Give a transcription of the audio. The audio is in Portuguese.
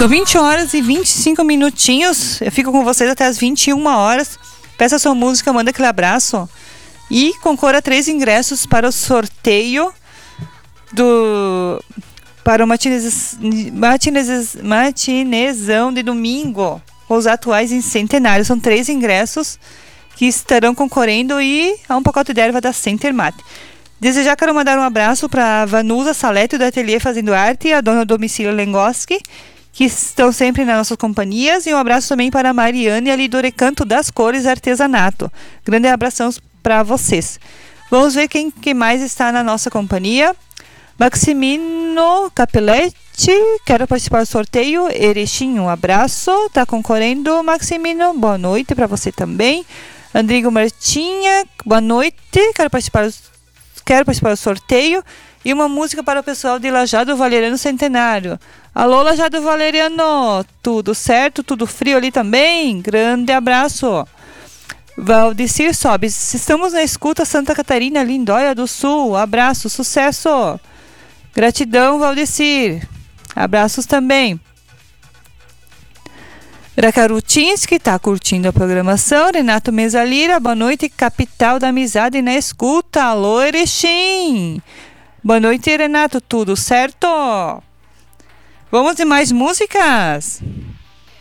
São 20 horas e 25 minutinhos. Eu fico com vocês até as 21 horas. Peça sua música, manda aquele abraço. E concorra a 3 ingressos para o sorteio para o matinezão de domingo, com os atuais em Centenário. São 3 ingressos que estarão concorrendo e a um pacote de erva da Center Mate. Quero mandar um abraço para a Vanusa Salete do Ateliê Fazendo Arte, a dona do domicílio Lengoski, que estão sempre nas nossas companhias, e um abraço também para a Mariane ali do Recanto das Cores Artesanato. Grande abração para vocês. Vamos ver quem mais está na nossa companhia. Maximino Capelletti, quero participar do sorteio. Erechim, um abraço, está concorrendo. Maximino, boa noite para você também. Andrigo Martinha, boa noite, quero participar do sorteio. E uma música para o pessoal de Lajado Valeriano Centenário. Alô, Lajado Valeriano, tudo certo? Tudo frio ali também? Grande abraço. Valdecir Sobes, estamos na escuta Santa Catarina, Lindóia do Sul. Abraço, sucesso. Gratidão, Valdecir. Abraços também. Racarutins, que está curtindo a programação. Renato Mesalira, boa noite, capital da amizade na escuta. Alô, Erechim. Boa noite, Renato, tudo certo? Vamos de mais músicas?